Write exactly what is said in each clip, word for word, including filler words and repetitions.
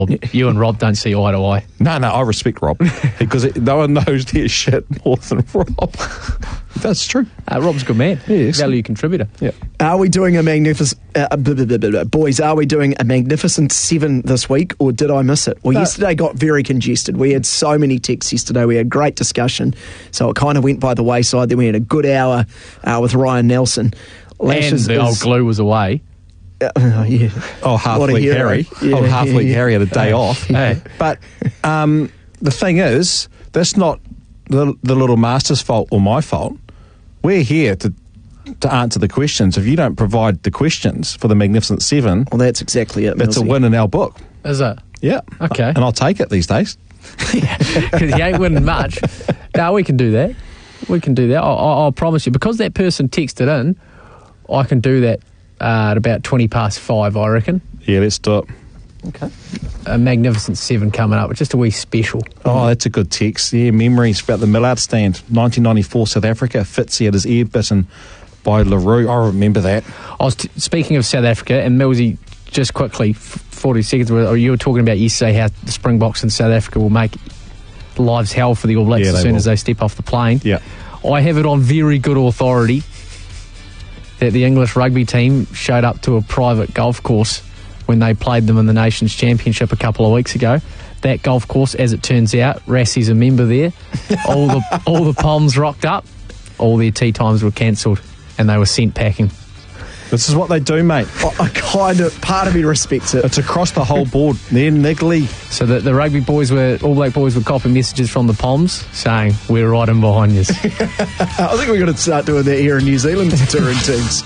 You and Rob don't see eye to eye. No, no, I respect Rob because it, no one knows their shit more than Rob. That's true. Uh, Rob's a good man. Yes. Value contributor. Yeah. Are we doing a magnificent... Uh, blah, blah, blah, blah, blah. Boys, are we doing a magnificent seven this week, or did I miss it? Well, No. yesterday got very congested. We had so many texts yesterday. We had great discussion. So it kind of went by the wayside. Then we had a good hour uh, with Ryan Nelson. Lashes and the old is- glue was away. Uh, yeah. Oh, half What a week hero. Harry. Yeah, oh, half yeah, week yeah. Harry had a day off. Hey. But um, the thing is, that's not the, the little master's fault or my fault. We're here to to answer the questions. If you don't provide the questions for the Magnificent Seven, Well, that's exactly it. that's a Millsy. win in our book. Is it? Yeah. Okay. And I'll take it these days. Because he ain't winning much. No, we can do that. We can do that. I'll, I'll I'll promise you. Because that person texted in, I can do that uh, at about twenty past five, I reckon. Yeah, let's do it. Okay. A Magnificent Seven coming up. It's just a wee special. Oh, that's a good text. Yeah, memories about the Millard stand. nineteen ninety-four South Africa. Fitzy had his ear bitten by LaRue. I remember that. I was t- speaking of South Africa, and Millsy, just quickly, f- forty seconds, or you were talking about yesterday how the Springboks in South Africa will make lives hell for the All Blacks Yeah, as they soon will. as they step off the plane. Yeah. I have it on very good authority that the English rugby team showed up to a private golf course when they played them in the Nations Championship a couple of weeks ago. That golf course, as it turns out, Rassie's a member there. All the all the Poms rocked up. All their tea times were cancelled and they were sent packing. This is what they do, mate. I, I kind of... Part of me respects it. It's across the whole board. They're niggly. So the, the rugby boys were, All Black boys were copying messages from the Poms saying, we're right in behind you. I think we're going to start doing that here in New Zealand, touring teams.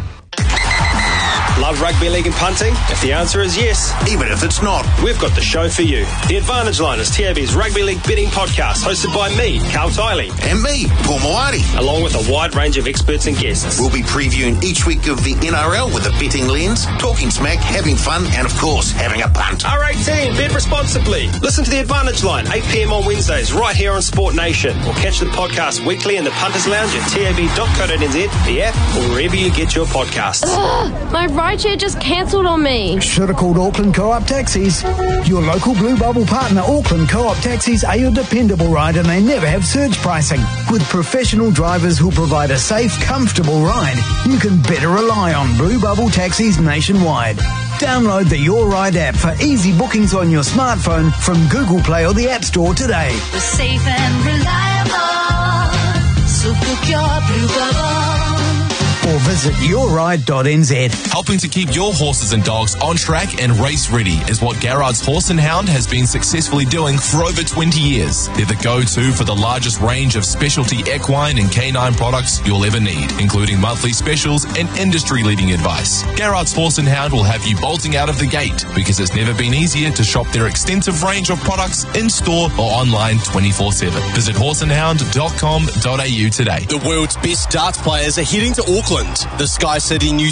Love rugby league and punting? If the answer is yes, Even if it's not. we've got the show for you. The Advantage Line is T A B's rugby league betting podcast, hosted by me, Carl Tiley, And me, Paul Moati. along with a wide range of experts and guests. We'll be previewing each week of the N R L with a betting lens, talking smack, having fun, and of course, having a punt. R eighteen, bet responsibly. Listen to The Advantage Line, eight p.m. on Wednesdays, right here on Sport Nation. Or catch the podcast weekly in the Punters Lounge at tab dot co dot n z, the app, or wherever you get your podcasts. My rideshare just cancelled on me. Should have called Auckland Co-op Taxis. Your local Blue Bubble partner, Auckland Co-op Taxis, are your dependable ride, and they never have surge pricing. With professional drivers who provide a safe, comfortable ride, you can better rely on Blue Bubble Taxis nationwide. Download the Your Ride app for easy bookings on your smartphone from Google Play or the App Store today. We're safe and reliable, so book your Blue Bubble. Or visit your ride dot n z. Helping to keep your horses and dogs on track and race ready is what Garrard's Horse and Hound has been successfully doing for over twenty years. They're the go-to for the largest range of specialty equine and canine products you'll ever need, including monthly specials and industry-leading advice. Garrard's Horse and Hound will have you bolting out of the gate because it's never been easier to shop their extensive range of products in-store or online twenty-four seven. Visit horse and hound dot com dot a u today. The world's best darts players are heading to Auckland. The Sky City New